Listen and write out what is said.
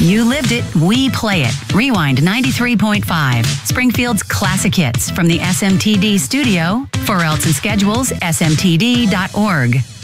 You lived it, we play it. Rewind 93.5, Springfield's classic hits from the SMTD studio. For else and schedules, smtd.org.